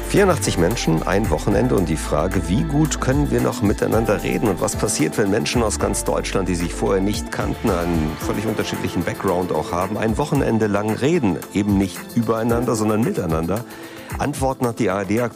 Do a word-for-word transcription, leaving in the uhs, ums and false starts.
vierundachtzig Menschen, ein Wochenende und die Frage, wie gut können wir noch miteinander reden und was passiert, wenn Menschen aus ganz Deutschland, die sich vorher nicht kannten, einen völlig unterschiedlichen Background auch haben, ein Wochenende lang reden, eben nicht übereinander, sondern miteinander. Antworten hat die A R D